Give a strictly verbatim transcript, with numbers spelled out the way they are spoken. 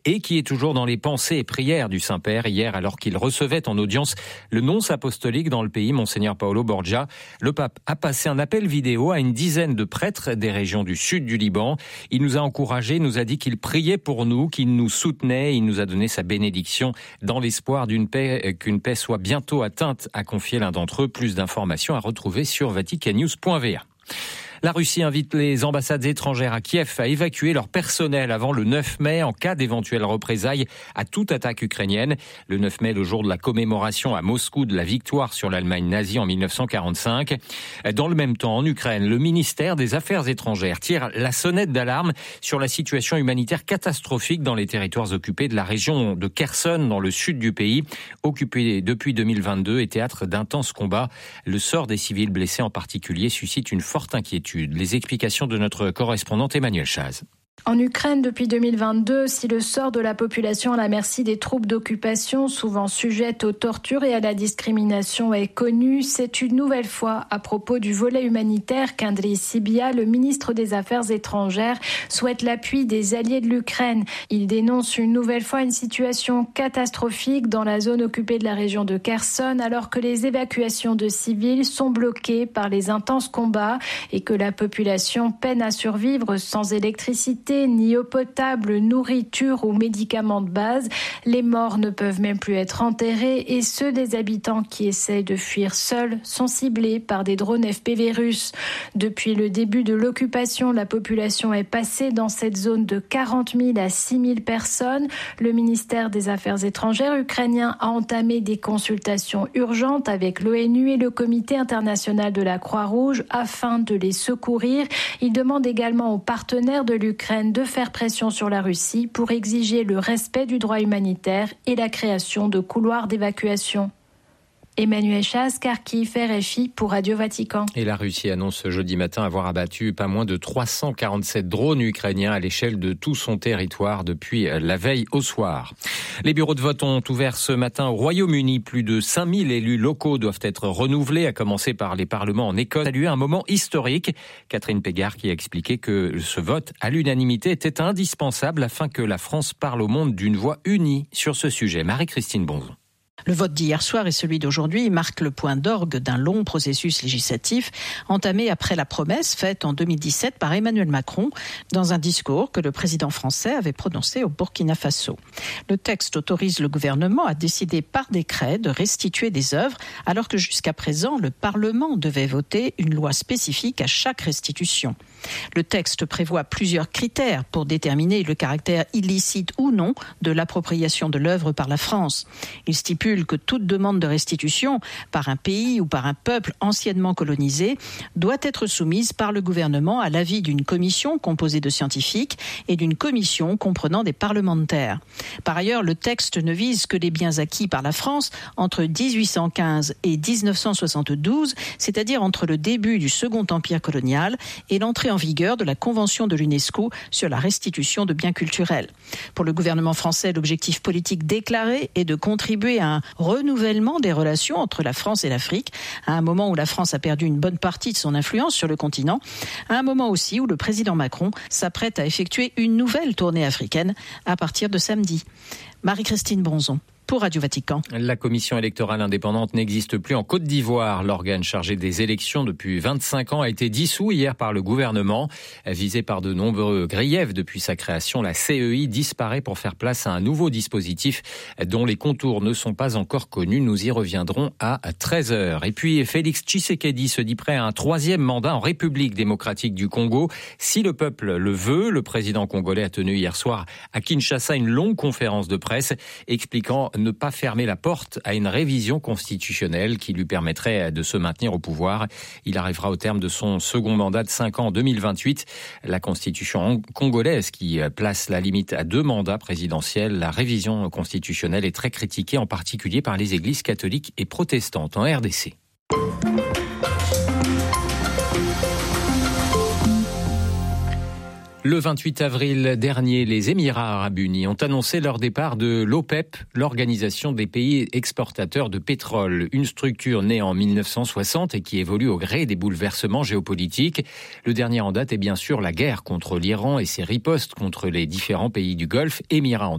et qui est toujours dans les pensées et prières du Saint-Père. Hier, alors qu'il recevait en audience le nonce apostolique dans le pays, Monseigneur Paolo Borgia, le pape a passé un appel vidéo à une dizaine de prêtres des régions du sud du Liban. Il nous a encouragés, nous a dit qu'il priait pour nous, qu'il nous soutenait. Il nous a donné sa bénédiction dans l'espoir d'une paix, qu'une paix soit bientôt atteinte, a confié l'un d'entre eux. Plus d'informations à retrouver sur vatican news point v a. La Russie invite les ambassades étrangères à Kiev à évacuer leur personnel avant le neuf mai en cas d'éventuelles représailles à toute attaque ukrainienne. Le neuf mai, le jour de la commémoration à Moscou de la victoire sur l'Allemagne nazie en mille neuf cent quarante-cinq. Dans le même temps, en Ukraine, le ministère des Affaires étrangères tire la sonnette d'alarme sur la situation humanitaire catastrophique dans les territoires occupés de la région de Kherson, dans le sud du pays, occupé depuis deux mille vingt-deux et théâtre d'intenses combats. Le sort des civils blessés en particulier suscite une forte inquiétude. Les explications de notre correspondante Emmanuel Chaz. En Ukraine, depuis deux mille vingt-deux, si le sort de la population à la merci des troupes d'occupation, souvent sujettes aux tortures et à la discrimination, est connu, c'est une nouvelle fois à propos du volet humanitaire qu'Andriy Sybiha, le ministre des Affaires étrangères, souhaite l'appui des alliés de l'Ukraine. Il dénonce une nouvelle fois une situation catastrophique dans la zone occupée de la région de Kherson, alors que les évacuations de civils sont bloquées par les intenses combats et que la population peine à survivre sans électricité, ni eau potable, nourriture ou médicaments de base. Les morts ne peuvent même plus être enterrés et ceux des habitants qui essaient de fuir seuls sont ciblés par des drones F P V russes. Depuis le début de l'occupation, la population est passée dans cette zone de quarante mille à six mille personnes. Le ministère des Affaires étrangères ukrainien a entamé des consultations urgentes avec l'ONU et le Comité international de la Croix-Rouge afin de les secourir. Il demande également aux partenaires de l'Ukraine de faire pression sur la Russie pour exiger le respect du droit humanitaire et la création de couloirs d'évacuation. Emmanuel Chaz, Kharkiv, R F I pour Radio Vatican. Et la Russie annonce jeudi matin avoir abattu pas moins de trois cent quarante-sept drones ukrainiens à l'échelle de tout son territoire depuis la veille au soir. Les bureaux de vote ont ouvert ce matin au Royaume-Uni. Plus de cinq mille élus locaux doivent être renouvelés, à commencer par les parlements en Écosse. Ça a eu un moment historique. Catherine Pégard qui a expliqué que ce vote à l'unanimité était indispensable afin que la France parle au monde d'une voix unie sur ce sujet. Marie-Christine Bonzon. Le vote d'hier soir et celui d'aujourd'hui marquent le point d'orgue d'un long processus législatif entamé après la promesse faite en deux mille dix-sept par Emmanuel Macron dans un discours que le président français avait prononcé au Burkina Faso. Le texte autorise le gouvernement à décider par décret de restituer des œuvres alors que jusqu'à présent le Parlement devait voter une loi spécifique à chaque restitution. Le texte prévoit plusieurs critères pour déterminer le caractère illicite ou non de l'appropriation de l'œuvre par la France. Il stipule que toute demande de restitution par un pays ou par un peuple anciennement colonisé doit être soumise par le gouvernement à l'avis d'une commission composée de scientifiques et d'une commission comprenant des parlementaires. Par ailleurs, le texte ne vise que les biens acquis par la France entre dix-huit cent quinze et dix-neuf cent soixante-douze, c'est-à-dire entre le début du Second Empire colonial et l'entrée en vigueur de la Convention de l'UNESCO sur la restitution de biens culturels. Pour le gouvernement français, l'objectif politique déclaré est de contribuer à un renouvellement des relations entre la France et l'Afrique, à un moment où la France a perdu une bonne partie de son influence sur le continent, à un moment aussi où le président Macron s'apprête à effectuer une nouvelle tournée africaine à partir de samedi. Marie-Christine Bonzon. Pour Radio Vatican. La commission électorale indépendante n'existe plus en Côte d'Ivoire. L'organe chargé des élections depuis vingt-cinq ans a été dissous hier par le gouvernement. Visé par de nombreux griefs depuis sa création, la C E I disparaît pour faire place à un nouveau dispositif dont les contours ne sont pas encore connus. Nous y reviendrons à treize heures. Et puis Félix Tshisekedi se dit prêt à un troisième mandat en République démocratique du Congo. Si le peuple le veut, le président congolais a tenu hier soir à Kinshasa une longue conférence de presse expliquant ne pas fermer la porte à une révision constitutionnelle qui lui permettrait de se maintenir au pouvoir. Il arrivera au terme de son second mandat de cinq ans en deux mille vingt-huit. La constitution congolaise qui place la limite à deux mandats présidentiels, la révision constitutionnelle est très critiquée, en particulier par les églises catholiques et protestantes en R D C. Le vingt-huit avril dernier, les Émirats arabes unis ont annoncé leur départ de l'OPEP, l'Organisation des pays exportateurs de pétrole, une structure née en mille neuf cent soixante et qui évolue au gré des bouleversements géopolitiques. Le dernier en date est bien sûr la guerre contre l'Iran et ses ripostes contre les différents pays du Golfe, Émirats